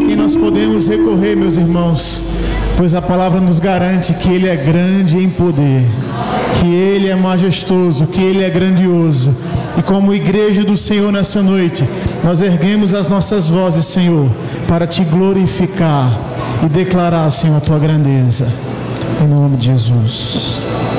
quem nós podemos recorrer, meus irmãos, pois a palavra nos garante que Ele é grande em poder, que Ele é majestoso, que Ele é grandioso. E como igreja do Senhor nessa noite, nós erguemos as nossas vozes, Senhor, para Te glorificar e declarar, Senhor, a Tua grandeza. Em nome de Jesus.